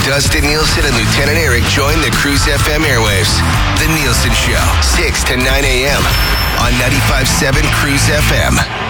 Dustin Nielsen and Lieutenant Eric join the Cruise FM airwaves. The Nielsen Show, 6 to 9 a.m. on 95.7 Cruise FM.